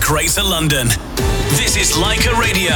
Greater London. This is Leica Radio,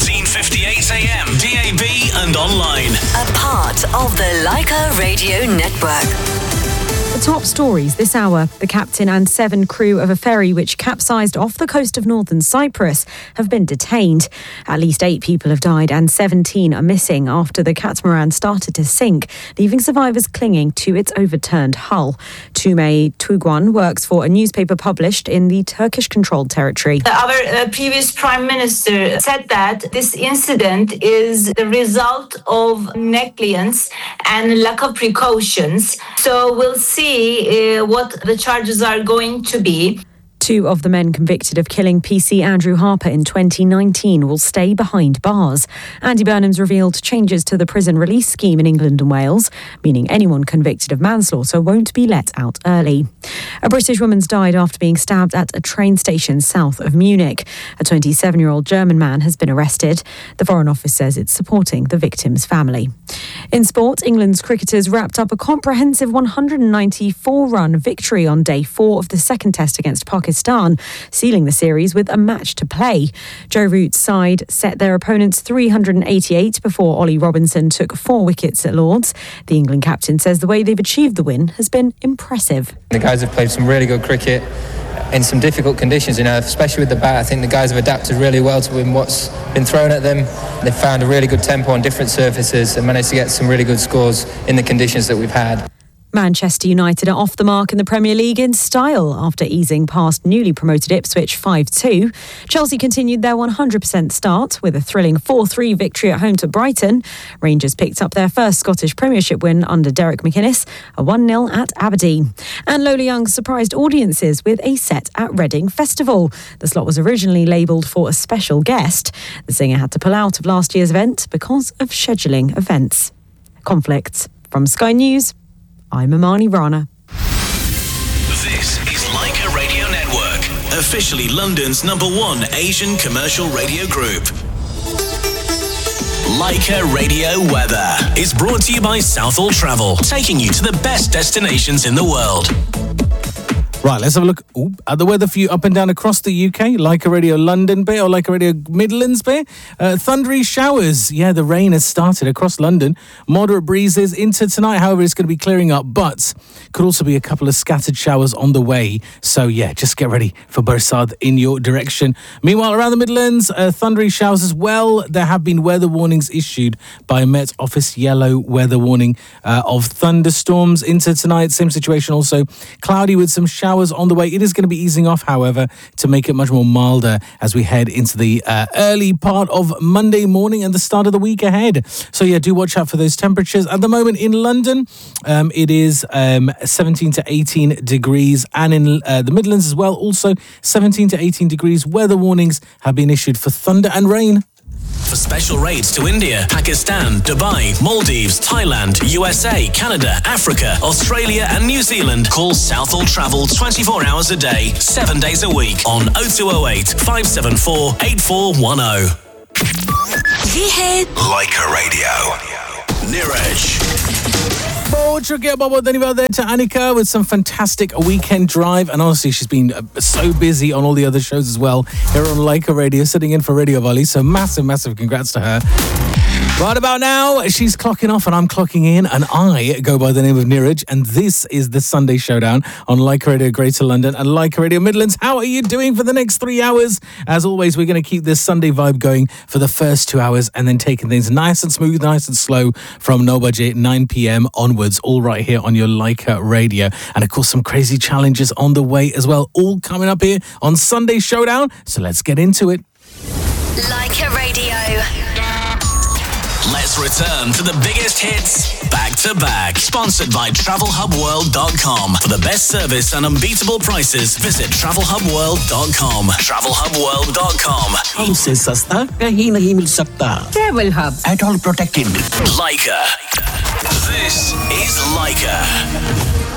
1458 AM, DAB and online. A part of the Leica Radio Network. The top stories this hour. The captain and 7 crew of a ferry which capsized off the coast of northern Cyprus have been detained. At least 8 people have died and 17 are missing after the catamaran started to sink, leaving survivors clinging to its overturned hull. Tume Tuguan works for a newspaper published in the Turkish-controlled territory. Our previous Prime Minister said that this incident is the result of negligence and lack of precautions. So we'll see what the charges are going to be. 2 of the men convicted of killing PC Andrew Harper in 2019 will stay behind bars. Andy Burnham's revealed changes to the prison release scheme in England and Wales, meaning anyone convicted of manslaughter won't be let out early. A British woman's died after being stabbed at a train station south of Munich. A 27-year-old German man has been arrested. The Foreign Office says it's supporting the victim's family. In sport, England's cricketers wrapped up a comprehensive 194-run victory on day 4 of the second test against Pakistan, sealing the series with a match to play. Joe Root's side set their opponents 388 before Ollie Robinson took 4 wickets at Lord's. The England captain says the way they've achieved the win has been impressive. The guys have played some really good cricket in some difficult conditions, especially with the bat. I think the guys have adapted really well to what's been thrown at them. They've found a really good tempo on different surfaces and managed to get some really good scores in the conditions that we've had. Manchester United are off the mark in the Premier League in style after easing past newly promoted Ipswich 5-2. Chelsea continued their 100% start with a thrilling 4-3 victory at home to Brighton. Rangers picked up their first Scottish Premiership win under Derek McInnes, a 1-0 at Aberdeen. And Lola Young surprised audiences with a set at Reading Festival. The slot was originally labelled for a special guest. The singer had to pull out of last year's event because of scheduling events. Conflicts. From Sky News, I'm Amani Rana. This is Leica Radio Network, officially London's #1 Asian commercial radio group. Leica Radio Weather is brought to you by Southall Travel, taking you to the best destinations in the world. Right, let's have a look at the weather for you up and down across the UK. Leica Radio London bit or Leica Radio Midlands bit. Thundery showers. Yeah, the rain has started across London. Moderate breezes into tonight. However, it's going to be clearing up, but could also be a couple of scattered showers on the way. So, yeah, just get ready for Barsad in your direction. Meanwhile, around the Midlands, thundery showers as well. There have been weather warnings issued by Met Office. Yellow weather warning of thunderstorms into tonight. Same situation also. Cloudy with some showers on the way. It is going to be easing off, however, to make it much more milder as we head into the early part of Monday morning and the start of the week ahead. So, yeah, do watch out for those temperatures. At the moment in London, it is 17 to 18 degrees, and in the Midlands as well, also 17 to 18 degrees. Weather warnings have been issued for thunder and rain. For special rates to India, Pakistan, Dubai, Maldives, Thailand, USA, Canada, Africa, Australia and New Zealand, call Southall Travel 24 hours a day, 7 days a week on 0208 574 8410. Leica Radio. Niraj. Dhanyavad there to Anika with some fantastic weekend drive, and honestly she's been so busy on all the other shows as well here on Leica Radio, sitting in for Radio Valley, so massive congrats to her. Right about now, she's clocking off and I'm clocking in, and I go by the name of Niraj, and this is the Sunday Showdown on Leica Radio Greater London and Leica Radio Midlands. How are you doing for the next 3 hours? As always, we're going to keep this Sunday vibe going for the first 2 hours and then taking things nice and smooth, nice and slow from no budget, 9 p.m. onwards, all right here on your Leica Radio. And of course, some crazy challenges on the way as well, all coming up here on Sunday Showdown. So let's get into it. Leica Radio. Let's return to the biggest hits back to back. Sponsored by TravelHubWorld.com. For the best service and unbeatable prices, visit TravelHubWorld.com. TravelHubWorld.com. हमसे सस्ता कहीं नहीं मिल सकता. Travel Hub. At all protected. Leica. This is Leica.